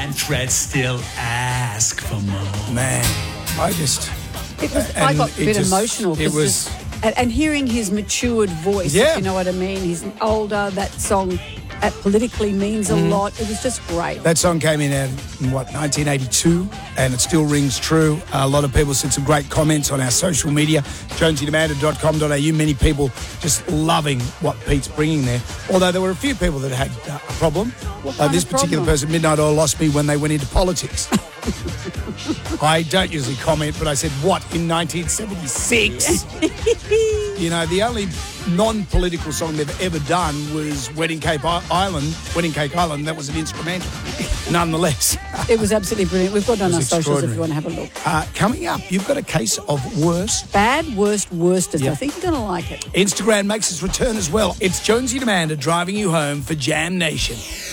and threats still ask for more. Man, I got a bit emotional. And hearing his matured voice, if you know what I mean. He's older. That song politically means a lot. It was just great. That song came in 1982, and it still rings true. A lot of people sent some great comments on our social media, jonesydemanda.com.au. Many people just loving what Pete's bringing there. Although there were a few people that had a problem. This particular person, Midnight Oil, lost me when they went into politics. I don't usually comment, but I said, what, in 1976? You know, the only non-political song they've ever done was Wedding Cake Island. That was an instrumental, nonetheless. It was absolutely brilliant. We've got it on our socials if you want to have a look. Coming up, you've got a case of worst. Bad, worstest. Yep. I think you're going to like it. Instagram makes its return as well. It's Jonesy and Amanda driving you home for Jam Nation.